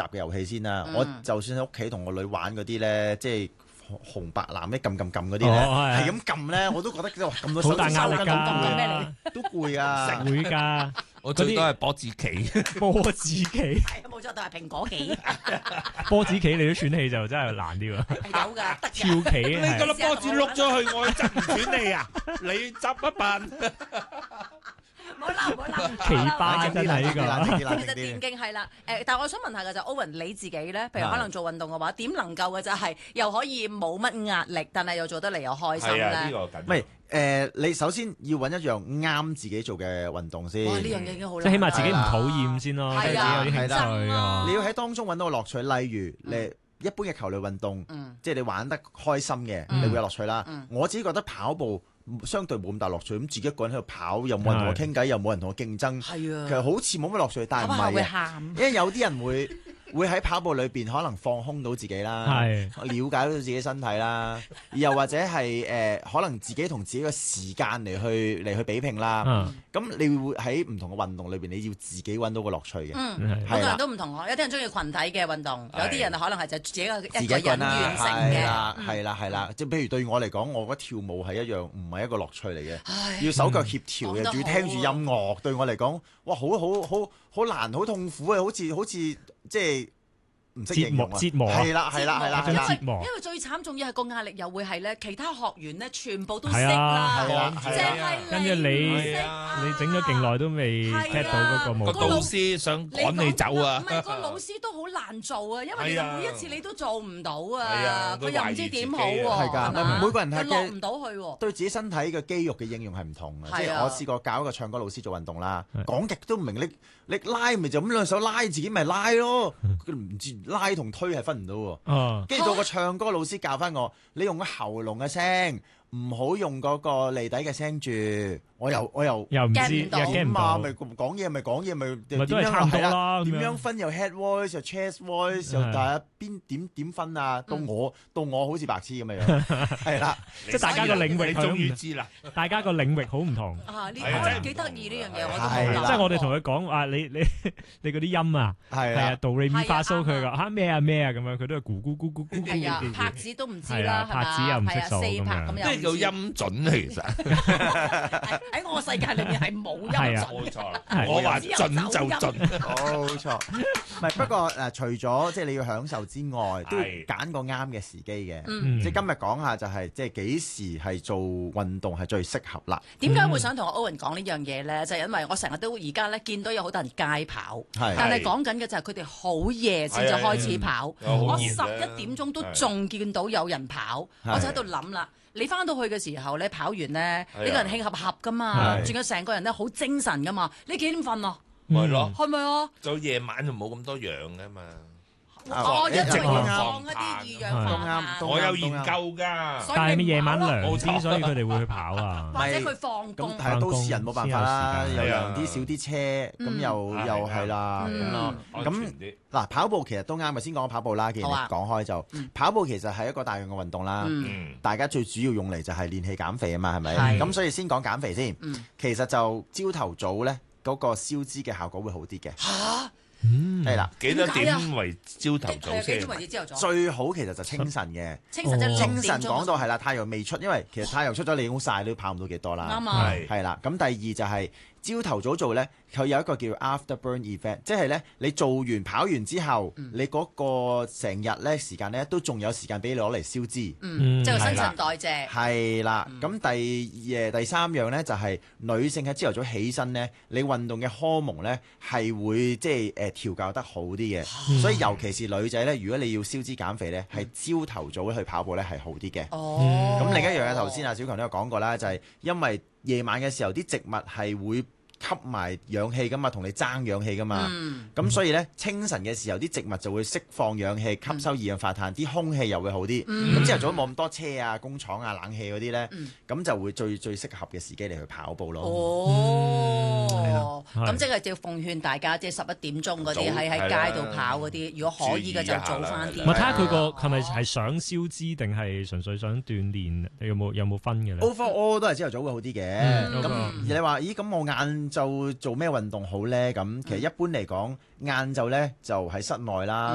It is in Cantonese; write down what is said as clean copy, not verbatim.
嘅遊戲先啦。我就算喺屋企同個女玩嗰啲咧，即係紅白藍一撳嗰啲咧，係咁撳咧，我都覺得哇咁多手好大壓力手㗎， 咩嚟？ 都攰啊！ 會㗎。 我最多係波子棋， 波子棋， 係啊，冇錯，就係蘋果棋， 波子棋你都喘氣就真係難啲喎。 係有㗎，得跳㗎。 棋你嗰粒波子碌咗去，我執唔斷你啊！你執一笨， 唔好鬧，唔好鬧。 棋霸真係呢個。 其實電競係啦，但係我想問下嘅就 Owen 你自己咧，譬如可能做運動嘅話，點能夠嘅就係又可以冇乜壓力，但係又做得嚟又開心係啊，呢咧？ 個緊唔係你首先要揾一樣啱自己做嘅運動先。 哇！呢樣嘢已經好難， 即係起碼自己唔討厭先咯， 係啊即係自己有啲興趣啊。 你要喺當中揾到個樂趣，例如你一般嘅球類運動，即係你玩得開心嘅，你會有樂趣啦。我自己覺得跑步相對冇咁大樂趣，咁自己一個人喺度跑，又冇人同我傾偈，又冇人同我競爭， 係啊， 其實好似冇乜樂趣。但係唔跑下會係嘅， 喊。 因為有啲人會喺跑步裏邊可能放空到自己啦， 係了解到自己身體啦，又或者係可能自己同自己嘅時間嚟去比拼啦。咁你會喺唔同嘅運動裏邊，你要自己揾到個樂趣嘅。 每個人都唔同喎，有啲人中意群體嘅運動，有啲人可能係就自己一個人完成嘅。 係啦，即係譬如對我嚟講，我覺得跳舞係一樣唔係一個樂趣嚟嘅，要手腳協調嘅，仲要聽住音樂。對我嚟講，哇，好難，好痛苦嘅，好似即係唔識形容啊！ 折磨係啦， 折磨。 因為最慘，仲要係個壓力又會係咧，其他學員咧全部都識係啊啦， 係淨係跟住你整咗勁耐都未 get 到嗰個舞個導蹈。 師想趕你走啊！ 唔係個老師都好難做啊，因為你每一次你都做唔到係啊啊， 佢又唔知點好係喎， 㗎， 係嘛每個人係佢落唔到去喎。 對自己身體嘅肌肉嘅應用係唔同嘅。即係我試過教一個唱歌老師做運動啦，講極都唔明，你拉咪就咁兩手拉自己咪拉咯，佢唔知拉同推係分唔到喎。跟住到個唱歌老師教翻我，你用個喉嚨嘅聲，唔好用嗰個脷底嘅聲住。我又又唔知， get 唔到又 get 唔嘛， 到咪。講嘢咪講嘢咪咪都係差唔多啦咁樣點樣分又 head voice 又 chest voice 又大家點分啊？到我好似白痴咁嘅樣，係啦， 即係大家個領域你終於知啦， 大家個領域好唔同。 啊！呢係啊真係幾得意呢樣嘢，我都係啦冇諗過。 即係我哋同佢講話，你嗰啲音啊， 係係啊， 啦， 哆唻咪發蘇， 係啊佢話嚇咩啊咁樣，佢都係咕咕咕咕咕咕係啊， 咕拍子都唔知係啦， 啊拍子又唔識數係啊四拍咁樣咁即係叫又唔知音準啊，其實喺我世界裏面係冇音係啊準。 冇錯啦。 係我話準就準， 冇錯。唔係不過除咗即係你要享受之外，都要係揀個啱嘅時機嘅。 嗯即係今日講下就係即係幾時係做運動係最適合啦。 點解會想同阿 Owen 講呢樣嘢咧？就係因為我成日都而家咧見到有好多人街跑， 係但係講緊嘅就係佢哋好夜先至開始跑。 係啊我好熱啊 11點鐘都仲見到有人跑， 係我就喺度諗啦。你翻到去嘅時候咧，跑完咧， 係啊呢個人興合合噶嘛， 係仲有成個人咧好精神噶嘛。你幾點瞓啊？ 咪咯， 係咪啊？ 就夜晚就冇咁多氧噶嘛。 哦，因為一要直放一啲二氧化碳， 都啱我有研究㗎， 所以但係咪夜晚涼冇錯啲，所以佢哋會去跑啊？ 或者佢放工咁。係都市人冇辦法啦， 先又有時間涼啲少啲車，咁又係啦咁咯。 安咁全啲。 嗱，跑步其實都啱嘅，先講跑步啦。既然你好啊講開就跑步，其實係一個大量嘅運動啦。 嗯， 大家最主要用嚟就係練氣減肥啊嘛，係咪？ 係咁所以先講減肥先。 嗯其實就朝頭早咧，嗰個消脂嘅效果會好啲嘅。 嚇！ 係啦， 幾多點解啊點為朝頭早幾先點？為止朝頭早？ 最好其實就清晨嘅。 清晨就哦清晨 6點鐘講到係啦，太陽未出，因為其實太陽出咗你已經好曬，你都跑唔到幾多啦。 啱啊！ 係係啦，咁第二就係朝頭早做呢，佢有一個叫 afterburn effect，即係呢，你做完跑完之後，你嗰個成日呢時間呢，都仲有時間俾你攞嚟消脂。 即係個新係啦陳代謝。 係啦，咁第三樣呢，就係女性喺朝頭早起身呢，你運動嘅荷蒙呢係會即係調教得好啲嘅，所以尤其是女仔呢，如果你要消脂減肥呢，係朝頭早去跑步呢係好啲嘅。 哦， 咁另一樣嘢頭先阿小強都有講過啦，就係因為夜晚嘅時候啲植物係會吸埋氧氣噶嘛，同你爭氧氣噶嘛，咁所以呢，清晨嘅時候啲植物就會釋放氧氣，吸收二氧化碳，啲空氣又會好啲。咁朝頭早冇咁多車啊、工廠啊、冷氣嗰啲呢，咁就會最適合嘅時機嚟去跑步咯。 哦， 係啦咁即係要奉勸大家，即係11點鐘嗰啲早喺街度跑嗰啲，如果可以嘅就早翻啲。 咪睇下佢個係咪係想消脂定係純粹想鍛鍊？你有冇分嘅咧？ Overall 都係朝頭早會好啲嘅。咁你話，咦？咁我晏晝做咩運動好呢？咁其實一般嚟講，晏晝呢就喺室內啦，